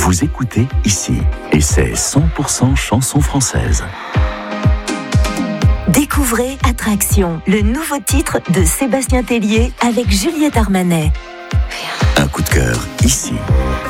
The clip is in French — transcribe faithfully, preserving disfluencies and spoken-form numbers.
Vous écoutez ici, et c'est cent pour cent chansons françaises. Découvrez Attraction, le nouveau titre de Sébastien Tellier avec Juliette Armanet. Un coup de cœur ici.